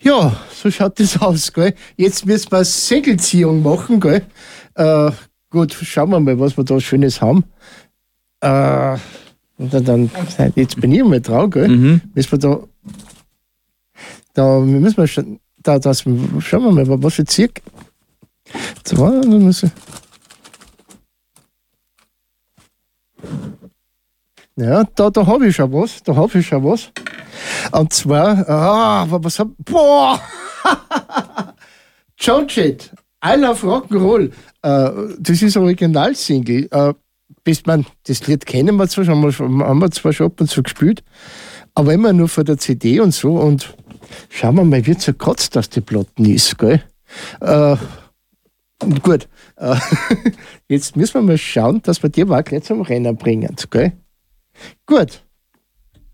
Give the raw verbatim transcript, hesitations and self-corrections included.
Ja, so schaut das aus, gell? Jetzt müssen wir Segelziehung machen, gell? Äh, gut, schauen wir mal, was wir da Schönes haben. Äh, und dann, dann, jetzt bin ich mal dran, gell? Mhm. Müssen wir da, da müssen wir schon, da, das, schauen wir mal, was für Zirk. Zwei, dann müssen Ja, da, da habe ich schon was, da habe ich schon was. Und zwar, ah, was hab, boah! John Jett, I Love Rock'n'Roll. Äh, das ist ein Originalsingle. Äh, bis man, das Lied kennen wir zwar schon, haben wir zwar schon ab und zu gespielt, aber immer nur von der C D und so. Und schauen wir mal, wie zerkratzt das die Platten ist, gell? Äh, gut, äh, jetzt müssen wir mal schauen, dass wir die auch gleich zum Rennen bringen, gell? Gut.